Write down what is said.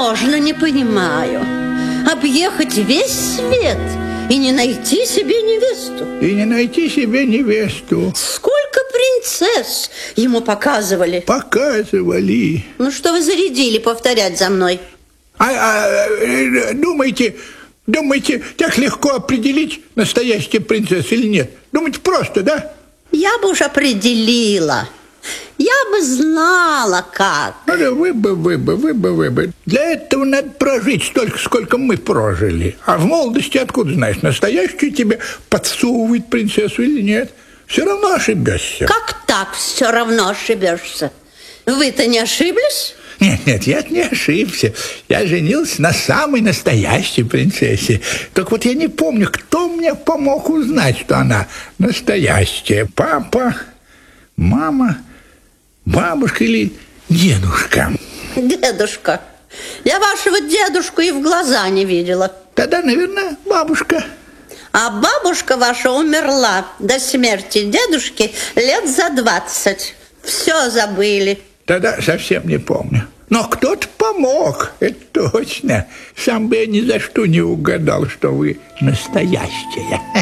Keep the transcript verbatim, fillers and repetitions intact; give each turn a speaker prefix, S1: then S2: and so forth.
S1: невозможно, не понимаю. Объехать весь свет и не найти себе невесту.
S2: И не найти себе невесту.
S1: Сколько принцесс ему показывали.
S2: Показывали.
S1: Ну что вы зарядили повторять за мной?
S2: А, а думаете, думаете, так легко определить, настоящая принцесса или нет? Думаете, просто, да?
S1: Я бы уж определила. Я бы знала, как.
S2: Ну, вы бы, вы бы, вы бы, вы бы. Для этого надо прожить столько, сколько мы прожили. А в молодости откуда знаешь, настоящую тебе подсовывает принцессу или нет? Все равно ошибешься.
S1: Как так все равно ошибешься? Вы-то не ошиблись?
S2: Нет, нет, я не ошибся. Я женился на самой настоящей принцессе. Так вот я не помню, кто мне помог узнать, что она настоящая. Папа, мама, бабушка или дедушка?
S1: Дедушка. Я вашего дедушку и в глаза не видела.
S2: Тогда, наверное, бабушка.
S1: А бабушка ваша умерла до смерти дедушки лет за двадцать. Все забыли.
S2: Тогда совсем не помню. Но кто-то помог, это точно. Сам бы я ни за что не угадал, что вы настоящая.